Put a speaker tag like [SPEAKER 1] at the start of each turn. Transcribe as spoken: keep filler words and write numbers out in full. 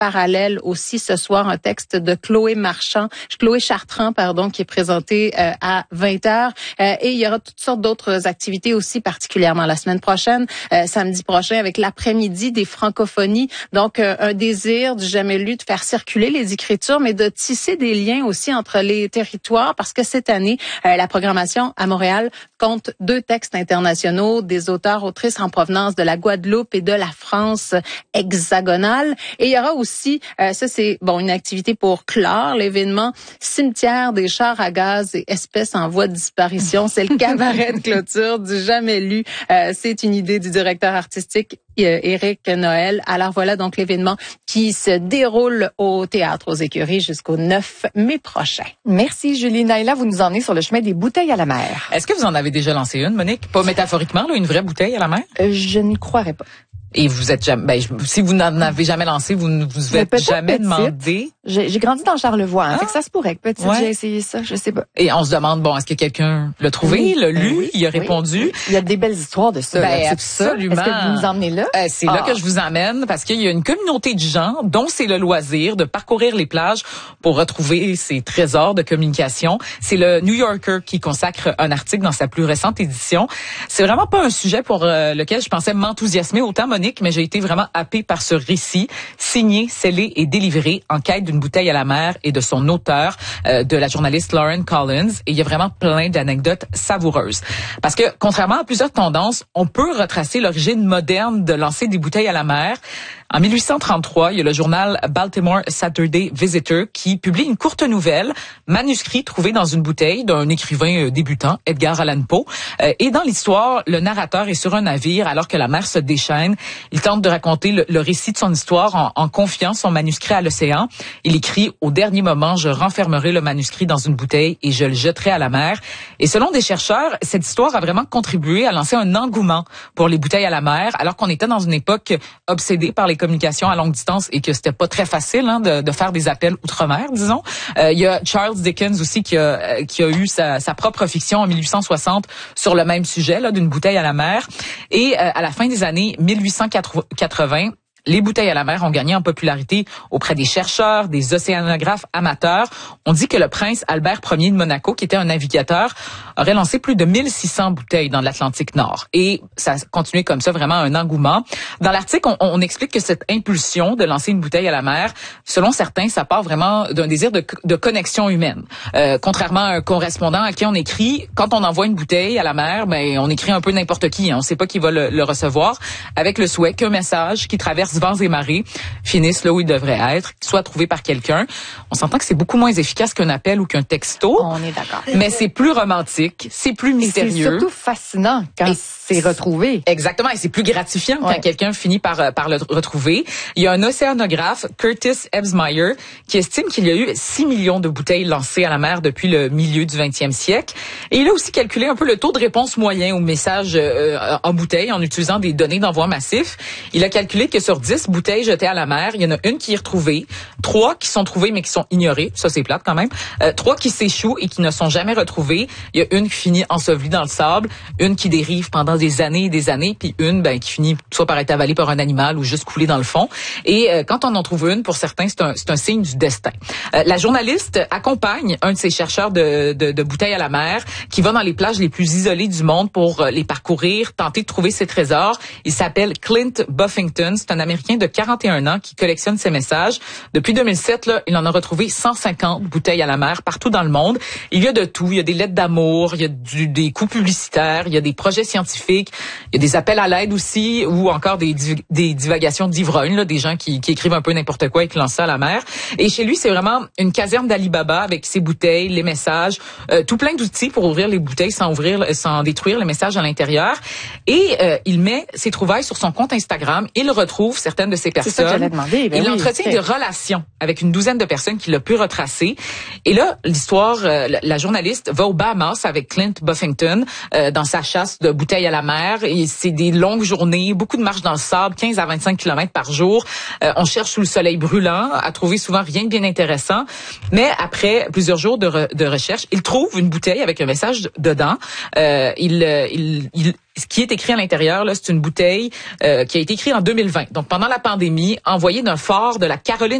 [SPEAKER 1] parallèle aussi ce soir, un texte de Chloé Marchand, Chloé Chartrand, pardon, qui est présenté euh, à vingt heures. Euh, et il y aura toutes sortes d'autres activités aussi, particulièrement la semaine prochaine, euh, samedi prochain, avec l'après-midi des francophonies. Donc, euh, un désir du jamais lu de faire circuler les écritures, mais de tisser des liens aussi entre les territoires, parce que cette année, euh, la programmation à Montréal compte deux textes internationaux des auteurs, autrices en provenance de la Guadeloupe et de la France hexagonale. Et il y aura aussi, euh, ça c'est bon une activité pour clore l'événement, Cimetière des chars à gaz et espèces en voie de disparition. C'est le cabaret de clôture du jamais lu. Euh, c'est une idée du directeur artistique euh, Éric Noël. Alors voilà donc l'événement qui se déroule au Théâtre aux Écuries jusqu'au neuf mai prochain.
[SPEAKER 2] Merci Julie. Naïla, vous nous emmenez sur le chemin des bouteilles à la mer.
[SPEAKER 3] Est-ce que vous en avez déjà lancé une, Monique? Pas métaphoriquement, là, une vraie bouteille à la mer?
[SPEAKER 2] Euh, je n'y croirais pas.
[SPEAKER 3] Et vous êtes jamais, ben, si vous n'en avez jamais lancé, vous ne vous êtes jamais petite. demandé.
[SPEAKER 2] J'ai, j'ai grandi dans Charlevoix, hein, ah. fait que ça se pourrait que petite, ouais. J'ai essayé ça, je sais pas.
[SPEAKER 3] Et on se demande, bon, est-ce que quelqu'un l'a trouvé, oui. l'a lu, oui. il a répondu?
[SPEAKER 2] Oui. Il y a des belles histoires de ça.
[SPEAKER 3] Ben,
[SPEAKER 2] là,
[SPEAKER 3] absolument.
[SPEAKER 2] Est-ce que vous nous emmenez là?
[SPEAKER 3] Euh, c'est ah. là que je vous emmène parce qu'il y a une communauté de gens dont c'est le loisir de parcourir les plages pour retrouver ces trésors de communication. C'est le New Yorker qui consacre un article dans sa plus récente édition. C'est vraiment pas un sujet pour euh, lequel je pensais m'enthousiasmer autant, Monique, mais j'ai été vraiment happé par ce récit, signé, scellé et délivré en quête d'une bouteille à la mer et de son auteur, euh, de la journaliste Lauren Collins. Et il y a vraiment plein d'anecdotes savoureuses. Parce que, contrairement à plusieurs tendances, on peut retracer l'origine moderne de lancer des bouteilles à la mer. En mille huit cent trente-trois, il y a le journal Baltimore Saturday Visitor qui publie une courte nouvelle, manuscrit trouvé dans une bouteille d'un écrivain débutant, Edgar Allan Poe. Et dans l'histoire, le narrateur est sur un navire alors que la mer se déchaîne. Il tente de raconter le, le récit de son histoire en, en confiant son manuscrit à l'océan. Il écrit « Au dernier moment, je renfermerai le manuscrit dans une bouteille et je le jetterai à la mer ». Et selon des chercheurs, cette histoire a vraiment contribué à lancer un engouement pour les bouteilles à la mer, alors qu'on était dans une époque obsédée par les communications à longue distance et que c'était pas très facile hein, de, de faire des appels outre-mer, disons. Euh, il y a Charles Dickens aussi qui a, qui a eu sa, sa propre fiction en mille huit cent soixante sur le même sujet, là, d'une bouteille à la mer. Et euh, à la fin des années mille huit cent quatre-vingts, les bouteilles à la mer ont gagné en popularité auprès des chercheurs, des océanographes amateurs. On dit que le prince Albert Ier de Monaco, qui était un navigateur, aurait lancé plus de mille six cents bouteilles dans l'Atlantique Nord. Et ça a continué comme ça, vraiment un engouement. Dans l'article, on, on explique que cette impulsion de lancer une bouteille à la mer, selon certains, ça part vraiment d'un désir de, de connexion humaine. Euh, contrairement à un correspondant à qui on écrit, quand on envoie une bouteille à la mer, ben on écrit un peu n'importe qui. Hein, on sait pas qui va le, le recevoir, avec le souhait qu'un message qui traverse vents et marées finissent là où ils devraient être, soit trouvé par quelqu'un. On s'entend que c'est beaucoup moins efficace qu'un appel ou qu'un texto.
[SPEAKER 2] On est d'accord.
[SPEAKER 3] Mais c'est plus romantique, c'est plus mystérieux.
[SPEAKER 2] Et c'est surtout fascinant quand et c'est retrouvé.
[SPEAKER 3] Exactement, et c'est plus gratifiant
[SPEAKER 2] ouais.
[SPEAKER 3] quand quelqu'un finit par, par le retrouver. Il y a un océanographe, Curtis Ebsmeyer, qui estime qu'il y a eu six millions de bouteilles lancées à la mer depuis le milieu du vingtième siècle. Et il a aussi calculé un peu le taux de réponse moyen aux messages euh, en bouteille en utilisant des données d'envoi massif. Il a calculé que sur dix bouteilles jetées à la mer, il y en a une qui est retrouvée, trois qui sont trouvées mais qui sont ignorées, ça c'est plate quand même, euh, trois qui s'échouent et qui ne sont jamais retrouvées, il y a une qui finit ensevelie dans le sable, une qui dérive pendant des années et des années, puis une ben qui finit soit par être avalée par un animal ou juste coulée dans le fond. Et euh, quand on en trouve une, pour certains, c'est un, c'est un signe du destin. Euh, la journaliste accompagne un de ces chercheurs de, de, de bouteilles à la mer qui va dans les plages les plus isolées du monde pour les parcourir, tenter de trouver ses trésors. Il s'appelle Clint Buffington, c'est un Américain de quarante et un ans qui collectionne ses messages. Depuis deux mille sept, là, il en a retrouvé cent cinquante bouteilles à la mer partout dans le monde. Il y a de tout. Il y a des lettres d'amour, il y a du, des coups publicitaires, il y a des projets scientifiques, il y a des appels à l'aide aussi, ou encore des, des divagations d'ivrognes, là, des gens qui, qui écrivent un peu n'importe quoi et qui lancent ça à la mer. Et chez lui, c'est vraiment une caserne d'Ali Baba avec ses bouteilles, les messages, euh, tout plein d'outils pour ouvrir les bouteilles sans ouvrir, sans détruire les messages à l'intérieur. Et euh, il met ses trouvailles sur son compte Instagram. Il retrouve certaines de ces personnes.
[SPEAKER 2] C'est ça que j'allais demander. Ben
[SPEAKER 3] il
[SPEAKER 2] oui,
[SPEAKER 3] entretient
[SPEAKER 2] c'est...
[SPEAKER 3] des relations avec une douzaine de personnes qu'il a pu retracer. Et là, l'histoire, euh, la, la journaliste va aux Bahamas avec Clint Buffington euh, dans sa chasse de bouteilles à la mer. Et c'est des longues journées, beaucoup de marches dans le sable, quinze à vingt-cinq kilomètres par jour. Euh, on cherche sous le soleil brûlant, à trouver souvent rien de bien intéressant. Mais après plusieurs jours de, re, de recherche, il trouve une bouteille avec un message dedans. Euh, il, il, il ce qui est écrit à l'intérieur, là, c'est une bouteille euh, qui a été écrite en deux mille vingt. Donc, pendant la pandémie, envoyée d'un fort de la Caroline